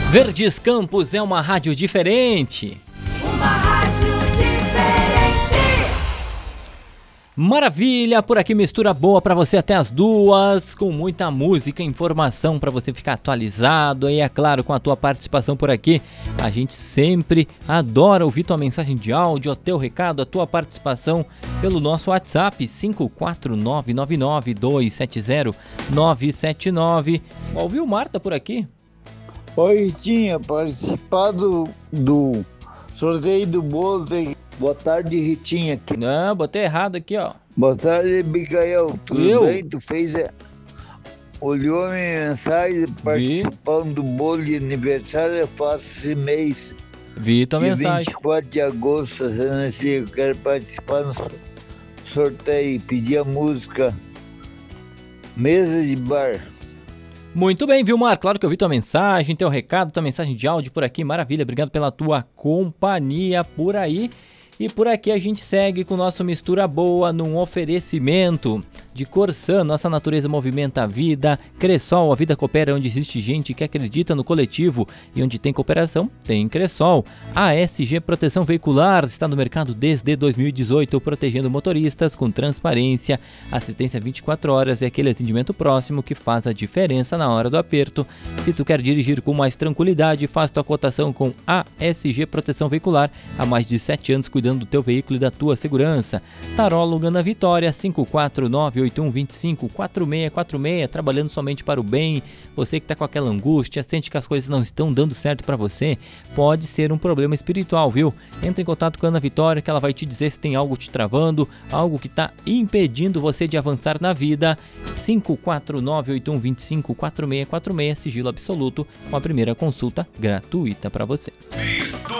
Verdes Campos é uma rádio diferente. Uma rádio diferente. Maravilha, por aqui mistura boa pra você até as 2, com muita música, informação pra você ficar atualizado. E é claro, com a tua participação por aqui, a gente sempre adora ouvir tua mensagem de áudio, o teu recado, a tua participação pelo nosso WhatsApp 54992700979. Ó, o Vilmar tá por aqui. Oi, Ritinha, participado do sorteio do bolo. Boa tarde, Ritinha. Não, botei errado aqui, ó. Boa tarde, Micael. Tudo bem? Tu fez olhou a minha mensagem participando do bolo de aniversário. Eu faço esse mês. Vi tua mensagem. 24 de agosto, eu quero participar do sorteio. Pedir a música Mesa de Bar. Muito bem, Vilmar, claro que eu vi tua mensagem, teu recado, tua mensagem de áudio por aqui, maravilha, obrigado pela tua companhia por aí. E por aqui a gente segue com o nosso Mistura Boa num oferecimento de Corsan, nossa natureza movimenta a vida. Cressol, a vida coopera onde existe gente que acredita no coletivo e onde tem cooperação, tem Cressol. ASG Proteção Veicular está no mercado desde 2018, protegendo motoristas com transparência, assistência 24 horas e aquele atendimento próximo que faz a diferença na hora do aperto. Se tu quer dirigir com mais tranquilidade, faz tua cotação com ASG Proteção Veicular, há mais de 7 anos cuidando do teu veículo e da tua segurança. Taróloga na Vitória, 54981254646, trabalhando somente para o bem. Você que está com aquela angústia, sente que as coisas não estão dando certo para você, pode ser um problema espiritual, viu? Entra em contato com a Ana Vitória que ela vai te dizer se tem algo te travando, algo que está impedindo você de avançar na vida. 54981254646, sigilo absoluto, com a primeira consulta gratuita para você.